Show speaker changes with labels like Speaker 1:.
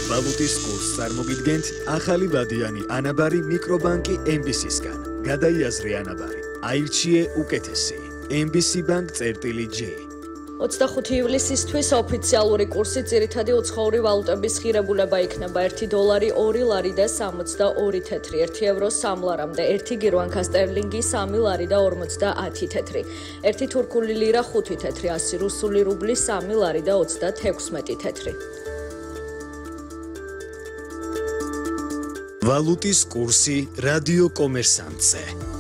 Speaker 1: ვალუტის კურსს წარმოგიდგენთ ახალი ვადიანი ანაბარი მიკრობანკი MBC-სგან. გადაიაზრე ანაბარი. აირჩიე უკეთესი. MBC Bank-J.
Speaker 2: 25 ივლისისთვის ოფიციალური კურსი ძირითადი უცხოური ვალუტების ღირებულება იქნება 1 დოლარი 2 ლარი და 62 თეთრი, 1 ევრო 3 ლარამდე, 1 გირვანკა სტერლინგი 3 ლარი და 50 თეთრი, 1 თურქული ლირა 5 თეთრი, 100 რუსული რუბლი 3 ლარი და 36 თეთრი.
Speaker 1: ვალუტის კურსი რადიო კომერსანტზე.